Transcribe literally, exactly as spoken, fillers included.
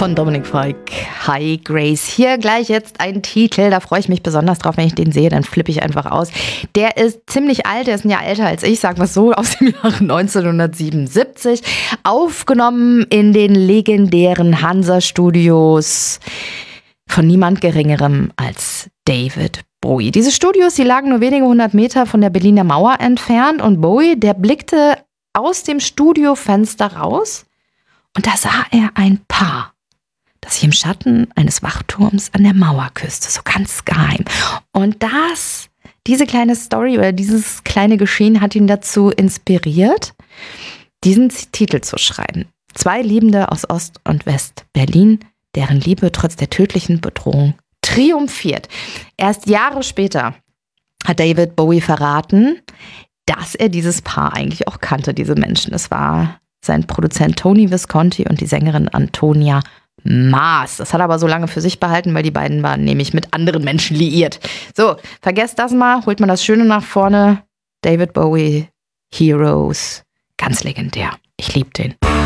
Von Dominik Fike. Hi Grace. Hier gleich jetzt ein Titel, da freue ich mich besonders drauf, wenn ich den sehe, dann flippe ich einfach aus. Der ist ziemlich alt, der ist ein Jahr älter als ich, sagen wir es so, aus dem Jahr neunzehnhundertsiebenundsiebzig. Aufgenommen in den legendären Hansa-Studios von niemand Geringerem als David Bowie. Diese Studios, die lagen nur wenige hundert Meter von der Berliner Mauer entfernt und Bowie, der blickte aus dem Studiofenster raus und da sah er ein Paar, das sich im Schatten eines Wachturms an der Mauer küsste, so ganz geheim. Und das, diese kleine Story oder dieses kleine Geschehen hat ihn dazu inspiriert, diesen Titel zu schreiben. Zwei Liebende aus Ost- und West-Berlin, deren Liebe trotz der tödlichen Bedrohung triumphiert. Erst Jahre später hat David Bowie verraten, dass er dieses Paar eigentlich auch kannte, diese Menschen. Es war sein Produzent Tony Visconti und die Sängerin Antonia Maas. Das hat er aber so lange für sich behalten, weil die beiden waren nämlich mit anderen Menschen liiert. So, vergesst das mal, holt man das Schöne nach vorne. David Bowie, Heroes, ganz legendär. Ich liebe den.